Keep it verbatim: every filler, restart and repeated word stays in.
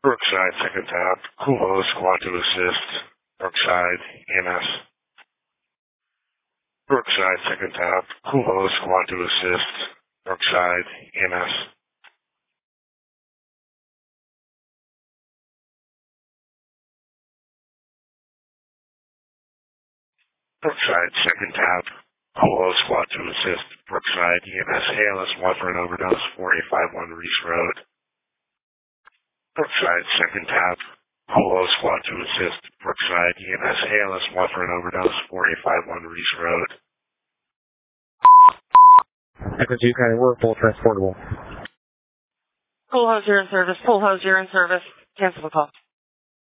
Brookside, second tap. Cool squad to assist. Brookside, E M S. Brookside, second tap. Cool squad to assist. Brookside, E M S. Brookside, second tap. Cool squad to assist. Brookside, E M S. A L S one for an overdose. four eight five one Reese Road. Brookside, second tap. Polo squad to assist. Brookside, E M S. A L S one for an overdose. four eight five one Reese Road. Echo two County, we're full transportable. Full hose, you're in service. Full hose, you're in service. Cancel the call.